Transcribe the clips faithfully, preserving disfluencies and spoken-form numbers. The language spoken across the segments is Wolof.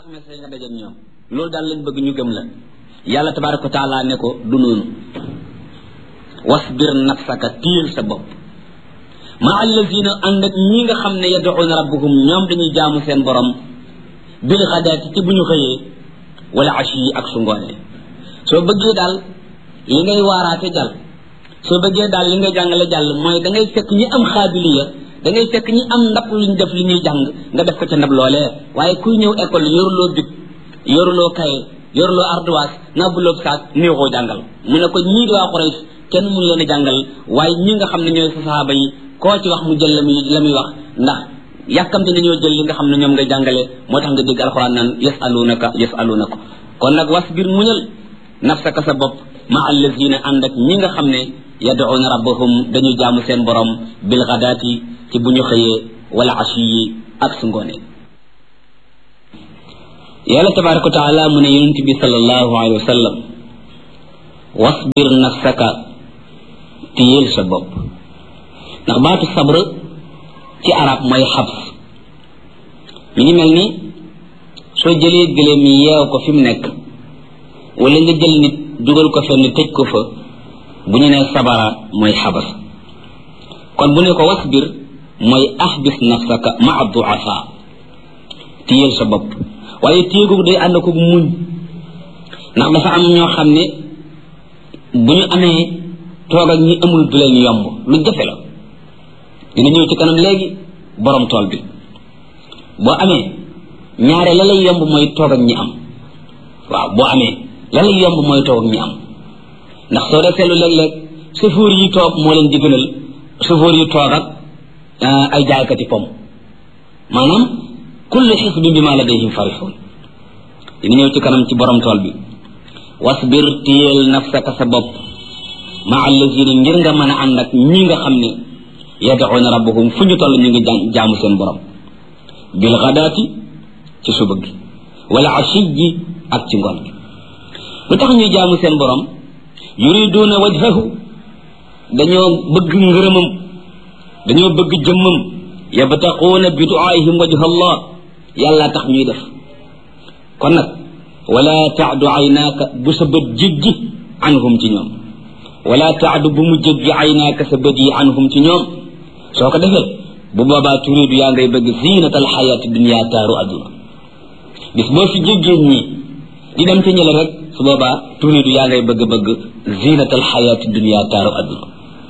message nga dajak ñoom loolu daal lañ bëgg ñu gëm la yàlla tabaraka wa taala ne ko du noonu wasbir nafsaka tiil sa bopp ma allazina ànd ak ñi nga xam ne yad'una rabbahum ñoom dañuy jaamu seen borom bil xadaati ci bu ñu xëyee wala ashi yi ak su ngoonee soo bëggee daal li ngay waaraate jàll soo bëggee daal li ngay jàngale jàll mooy da ngay fekk ñi am xaabiliya da ngay fekk ñi am ndab luñ def li ñuy jàng nga def ko ca ndab loolee waaye kuy ñëw école yoruloo big yoruloo kaye yoruloo ardoise nga buloo saak néexoo jàngal mu ne ko ñii di waa Quraysh kenn mun leen a jàngal waaye ñi nga xam ne ñooy sahaaba yi koo ci wax mu jël la muy la muy wax ndax yàkkamte nañoo jël li nga xam ne ñoom ngay jàngale moo tax nga dégg alxuraan naan yasalunaka yasalunaka kon nag wasbir muñal nafsaka sa bopp ma allazina ànd ak ñi nga xam ne yad'una rabbahum dañuy jaamu seen borom bil ghadaati ci bu ñu xëyee wala ashi yi ak su ngoonee yàlla tabaraka wa taala mu ne yonent bi sallallahu alayhi wa sallam wasbir nafsaka tiyeel sa bopp ndax baatu sabr ci arab mooy xabs mi ngi mel ni soo jëlee gëléem yi yeew ko fi mu nekk wala nga jël nit dugal ko fenn tëj ko fa bu ñu nee sabara mooy xabas kon bu ne ko wasbir mooy ahbis nafsaka maa duafa tiyeel sa bopp waaye téye googu day ànd ko muñ ndax dafa am ñoo xam ne bu ñu amee toog ak ñi amul du leen yomb lu jafe la dina ñëw ci kanam léegi borom tool bi boo amee ñaare la lay yomb mooy toog ak ñi am waaw boo amee la lay yomb mooy toog ak ñi am ndax soo dee seetlu léeg-léeg chauffeur yi toog moo leen di gënal chauffeur yi toog ak ay jaaykati pom maanaam kullu xisbin bimaa ladayhim farixuun dina ñëw ci kanam ci borom tool bi wasbir tiyeel nafsaka sa bopp ma allazina ngir nga mën a ànd ak ñi nga xam ne yad'una rabbahum fu ñu toll ñu ngi jaamu seen borom bil ghadaati ci suba gi wala ashiyi ak ci ngoon gi lu tax ñuy jaamu seen borom yuriduna wajhahu dañoo bëgg ngërëmam dañoo bëgg jëmmam yabtaquuna bi du'aihim wajha allah yàlla tax ñuy def kon nag wala taadu aynaaka bu sa bët jéggi anhum ci ñoom wala taadu bu mu jéggi aynaaka sa bët yi anhum ci ñoom soo ko defee bu boobaa turidu yaa ngay bëgg zinata alxayaati dunia taaru adduna bis boo fi jéggee ñii di dem ci ñële rek su boobaa turidu yaa ngay bëgg-bëgg zinata alxayaati dunia taaru adduna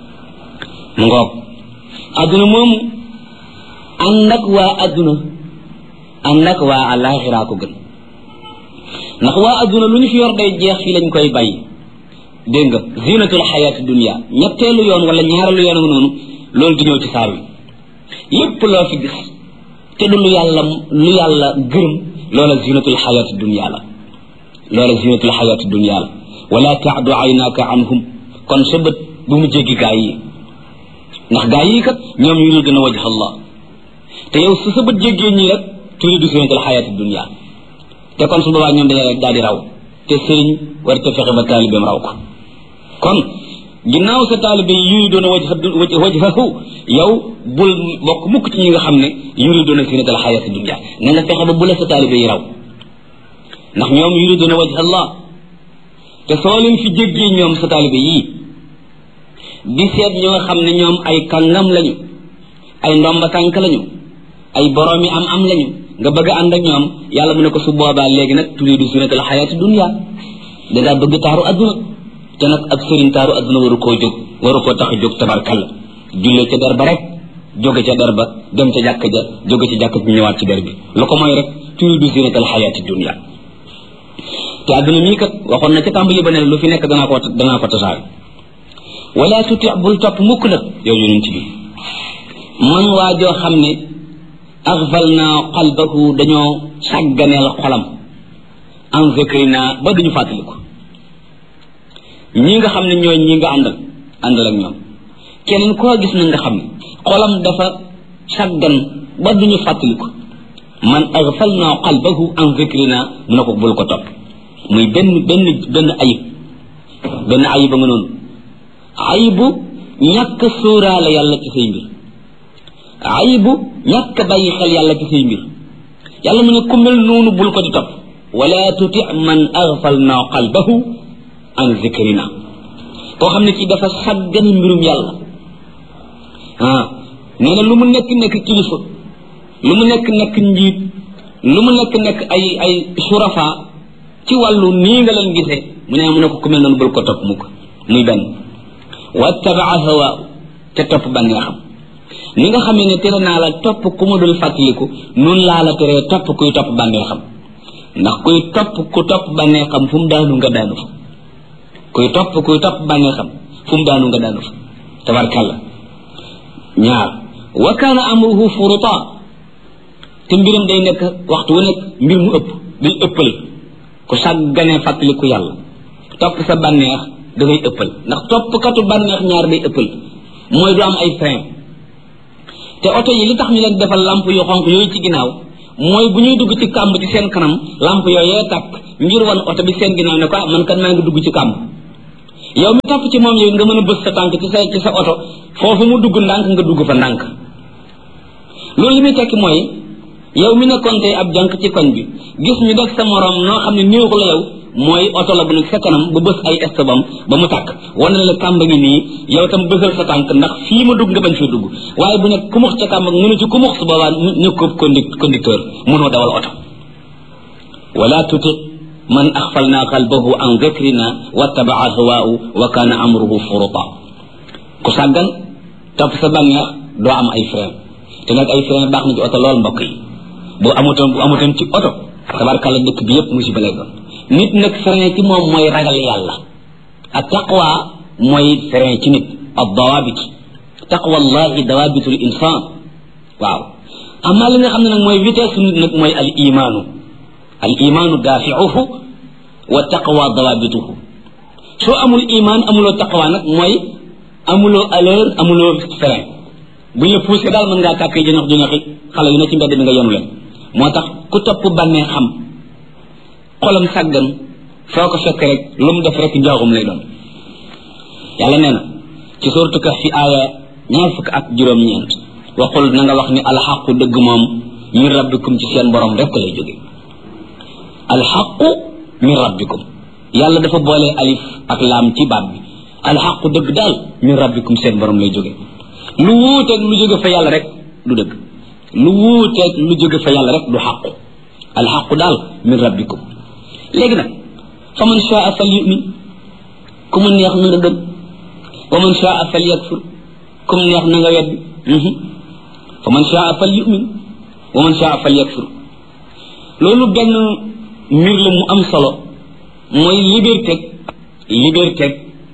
mu ngoog adduna moomu ànd ak waa adduna ànd ak waa alaxiraa ko gën ndax waa adduna lu ñu fi yor day jeex fii lañ koy bàyyi dégg nga zinatul xayaati dunia ñetteelu yoon wala ñaareelu yoon noonu loolu di ñëw ci saar wi lépp loo fi gis te du lu yàlla lu yàlla gërëm loola zinatul xayaati dunia la loola zinatul xayaati dunia la wala taadu aynaaka anhum kon sa bët bu mu jéggi gaa yi ndax gaa yi kat ñoom yuriduna wajha allah te yow su sa bët jéggee ñii rek turidu zinatul xayaati dunia te kon su boobaa ñoom dañu rek daal di raw te sëriñ war te fexe ba taalibeem raw ko kon ginnaaw sa taalibe yi yuriduna wajha wajhahu yow bul bokk mukk ci ñi nga xam ne yuriduna zinatul xayaati dunia na nga fexe ba bu la sa taalibe yi raw ndax ñoom yuriduna wajha allah te soo leen fi jéggee ñoom sa taalibe yii di seet ñoo xam ne ñoom ay kàngam lañu ay ndomba tànk lañu ay boroomi am am lañu nga bëgg a ànd ak ñoom yàlla mu ne ko su boobaa léegi nag turidu zinatal xayaati dunia dangaa bëgg taaru adduna te nag ab sëriñ taaru adduna waru koo jóg waru koo tax a jóg tabarkalla jullee ca der ba rek jóge ca der ba dem ca jàkk ja jóge ca jàkk ji ñëwaat ci der bi lu ko mooy rek turidu zinatal xayaati dunia te adduna mii kat waxoon na ca tàmbali ba ne lu fi nekk danaa ko danaa ko tasaare wala tuti bul topp mukk nag yow yonent bi man waa joo xam ne axfalna qalbahu dañoo sàgganeel xolam an zikrina ba duñu fàttaliku ñi nga xam ne ñooy ñi nga àndal àndal ak ñoom keneen koo gis na nga xam ne xolam dafa sàggan ba duñu fàttaliku man axfalna qalbahu an zikrina mu ne ko bul ko topp muy benn benn benn ayib benn ayib a nga noonu ayibu ñàkk sóoraale yàlla ci say mbir ayibu ñàkk bàyyi xel yàlla ci say mbir yàlla mu ne ku mel noonu bul ko di topp wala tuti man aghfalna qalbahu an zikrina koo xam ne ci dafa sàggan mbirum yàlla ah nee na lu mu nekk nekk kilifa lu mu nekk nekk njiit lu mu nekk nekk ay ay surafa ci wàllu nii nga leen gisee mu ne mu ne ko ku mel noonu bul ko topp mu ko muy benn wattabaa hawa te topp bànneexam ni nga xamee ne tere naa la topp ku ma dul fàttaliku noonu laa la teree topp kuy topp bànneexam ndax kuy topp ku topp bànneexam fu mu daanu nga daanu fa kuy topp kuy topp bànneexam fu mu daanu nga daanu fa tabarkàlla ñaar wa kaana amruhu furuta te mbiram day nekk waxtu wu nekk mbir mu ëpp day ëppal ku sàgganee fàttaliku yàlla topp sa bànneex da ngay ëppal ndax toppkatu bànneex ñaar day ëppal mooy du am ay frein te oto yi li tax ñu leen defal lamp yu xonq yooyu ci ginnaaw mooy bu ñuy dugg ci kàmb ci seen kanam lamp yooyee tàkk ngir wan oto bi seen ginnaaw ne ko man kat maa ngi dugg ci kàmb yow mi topp ci moom yow nga mën a bës sa tànk ci sa ci sa oto foofu mu dugg ndànk nga dugg fa ndànk loolu li muy tekki mooy yow mi nekkoon tey ab jànk ci koñ bi gis ñu def sa morom noo xam ne néexu la yow mooy oto la bu nekk sa kanam ba bës ay estobam ba mu tàkk wane na la kàmb ngi nii yow tam bësal sa tànk ndax fii ma dugg nga bañ fii dugg waaye bu nekk kumux ca kàmb mënu ci kumux su boobaa ñu ko conducteur mënoo dawal oto wala tuti man axfalna qalbahu an dhikrina wattabaa hawaahu wa kana amruhu furuta ku sàggan topp sa bànneex doo am ay frein te nag ay frein baax na ci oto lool mbokk yi bu amutoon bu amutoon ci oto tabarkàlla dëkk bi yëpp musiba lay doon nit nag frein ci moom mooy ragal yàlla ak taqwa mooy frein ci nit ad dawabit taqwa allahi dawabitul insan waaw amaa li nga xam ne nag mooy vitesse nit nag mooy al imaanu al imaanu daafiuhu wa taqwa dawabituhu soo amul iman amuloo taqwa nag mooy amuloo allure amuloo frein buñ la poussé daal mën ngaa tàkkee jënax jënaxi xale yu ne ci mbedd mi nga yenu leen moo tax ku topp bànnee xam xolam sàggan foo ko fekk rek lu mu def rek njaaxum lay doon yàlla nee na ci sourate Kahf fi aaya ñaar fukk ak juróom-ñeent waxul na nga wax ni alxaqu dëgg moom min rabbikum ci seen borom rek lay jóge alxaqu min rabbikum yàlla dafa boole alif ak laam ci baat bi alxaqu dëgg daal min rabbikum seen borom lay jóge lu wuuteeg lu jóge fa yàlla rek du dëgg lu wuuteeg lu jóge fa yàlla rek du xaqu alxaqu daal min rabbikum léegi nag fa man shaa fal yumin ku mu neex na nga gëm wa man shaa fal yakfur ku mu neex na nga weddi fa man shaa fal yumin wa man shaa fal yakfur loolu benn mbir la mu am solo mooy liberté liberté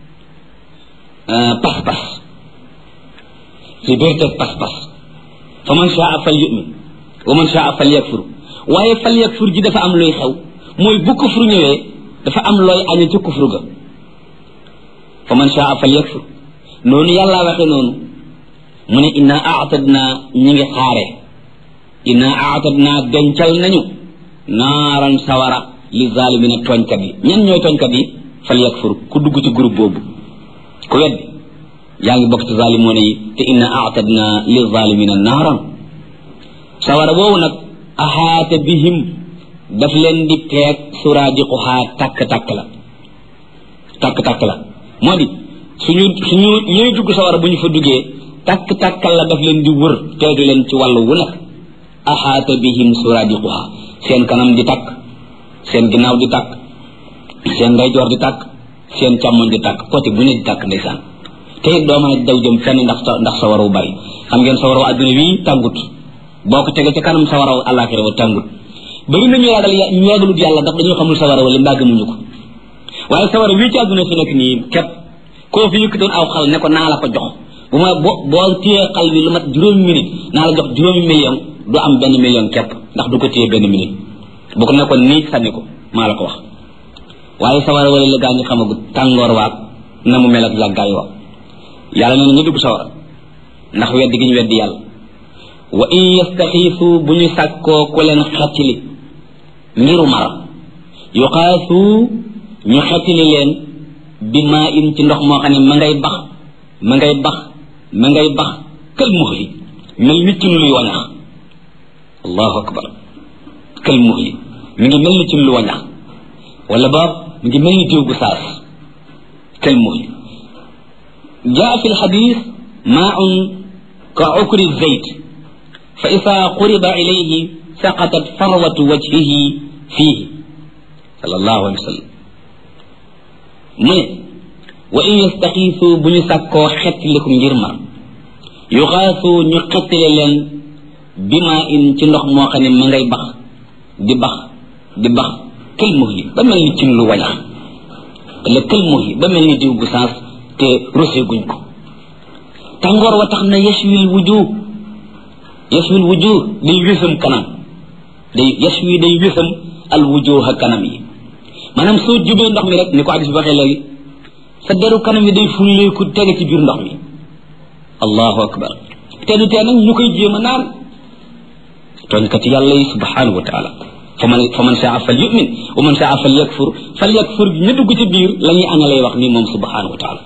pas-pas liberté pas-pas fa man shaa fal yumin wa man shaa fal yakfur waaye fal yakfur ji dafa am luy xew mooy bu kufru ñëwee dafa am looy añu ci kufru ga fa man shaa fal yakfur noonu yàlla waxe noonu mu ne inna aatadna ñi ngi xaare inna aatadna dencal nañu naaran sawara li zalimina tooñkat yi ñan ñooy tooñkat yi fal yakfur ku dugg ci groupe boobu ku weddi yaa ngi bokk ci zalimoona yi te inna aatadna li zalimina naaran sawara boobu nag ahaata bihim daf leen di teeg suraadiquhaa takk-takk la takk-takk la moo di suñu suñu ñëy dugg sawara bu ñu fa duggee takk-takkal la daf leen di wër teeg leen ci wàllu wu nekk ahaata bihim suraadiquhaa seen kanam di takk seen ginnaaw di takk seen ndeyjoor di takk seen càmmoñ di takk côté bu ne di takk ndeysaan te it doo mën a daw jëm fenn ndax ndax sawara wu bari xam ngeen sawara wu àdduna wi tàngut boo ko tegee ca kanam sawara wu àllaaxira wa tàngut bari nañu ragal ñu ragalut yàlla ndax dañoo xamul sawara wala mbaa gëmuñu ko waaye sawara wii ci àdduna fi nekk nii képp koo fi yëkkatoon aw xal ne ko naa la ko jox bu ma bo boo téyee xal bi lu mat juróomi minute naa la jox juróomi million du am benn million képp ndax du ko téye benn minute bu ko nekkoon nii sànni ko maa la ko wax waaye sawara wala la gaa ñu xamagut tàngoor waag na mu mel ak yàggaay wa yàlla nee na ñu dugg sawara ndax weddi gi ñu weddi yàlla wa in yastaxiisu bu ñu sàkkoo ku leen xettili ngiru mara yuqaasu ñu xettili leen bi maa in ci ndox moo xam ne ma ngay bax ma ngay bax ma ngay bax kal muxli mel nit ci nu luy wañax allahu akbar kal muhli mi ngi mel ni ci lu wañax wala boog mi ngi mel ni diw gu saas kal muhli jaa fi lxadis maaun ka ukri zayt fa isa quriba ilayhi saqatat farwatu wajhihi fiihi sallallahu alayhi wa sallam mu ne wa in yastaxiisu bu ñu sàkkoo xettiliku ngir mar yuxaasu ñu xettile leen bima in ci ndox moo xam ne ma ngay bax di bax di bax kël muhli ba mel ni cin lu wañax la kël muhli ba mel ni diw gu saas te rosé guñ ko tàngoor wa tax na yashwil wujuh yashwil wujuh day wésam kanam day yashwi day wésam al wujuha kanam yi maanaam soo jubee ndox mi rek ni ko hadis bi waxee léegi sa deru kanam yi day fulleeku tege ci biir ndox mi allahu akbar te du tee nag ñu koy jéem a naan tooñkat yàlla yi subhanahu wa taala fa man fa man saa fal yumin wa man saa fal yakfur fal yakfur ñu dugg ci biir la ñuy aña lay wax ni moom subhanahu wa taala